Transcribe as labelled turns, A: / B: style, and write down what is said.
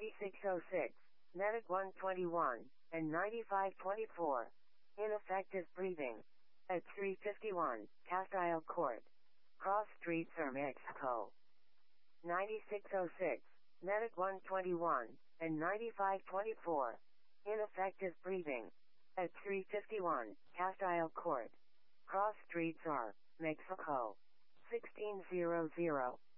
A: 9606, Medic 121, and 9524. Ineffective breathing. At 351, Castile Court. Cross Street, Sir Mexico. 9606, Medic 121, and 9524. Ineffective breathing. At 351, Castile Court. Cross Street, Sir Mexico. 1600.